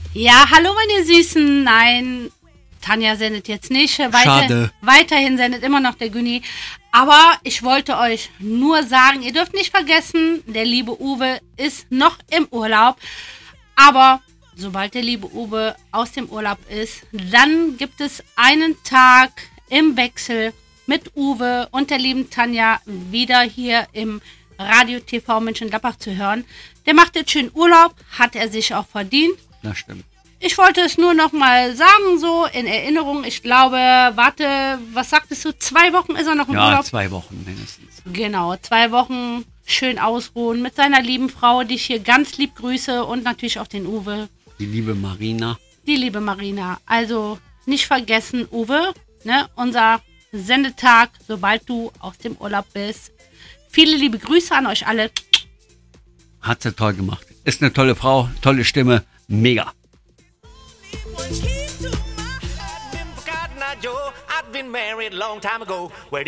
Ja, hallo meine Süßen. Nein, Tanja sendet jetzt nicht. Schade. Weiterhin sendet immer noch der Günni. Aber ich wollte euch nur sagen, ihr dürft nicht vergessen, der liebe Uwe ist noch im Urlaub. Aber sobald der liebe Uwe aus dem Urlaub ist, dann gibt es einen Tag im Wechsel mit Uwe und der lieben Tanja wieder hier im Radio TV Mönchengladbach zu hören. Der macht jetzt schön Urlaub, hat er sich auch verdient. Das stimmt. Ich wollte es nur noch mal sagen, so in Erinnerung. Ich glaube, was sagtest du? 2 Wochen ist er noch im Urlaub? Ja, 2 Wochen mindestens. Genau, 2 Wochen schön ausruhen mit seiner lieben Frau, die ich hier ganz lieb grüße und natürlich auch den Uwe. Die liebe Marina. Die liebe Marina. Also nicht vergessen, Uwe, ne, unser Sendetag, sobald du aus dem Urlaub bist. Viele liebe Grüße an euch alle. Hat sie toll gemacht. Ist eine tolle Frau, tolle Stimme, mega. I've been married a long time ago. Where